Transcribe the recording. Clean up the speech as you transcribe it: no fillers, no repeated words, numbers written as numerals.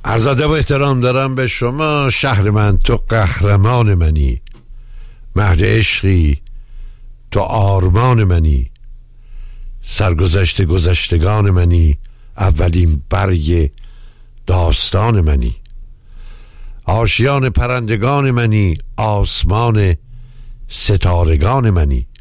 عرض ادب و احترام دارم به شما. شهر من تو قهرمان منی، مهد عشقی تو آرمان منی، سرگذشت گذشتگان منی، اولین برگ داستان منی، آشیان پرندگان منی، آسمان ستارگان منی،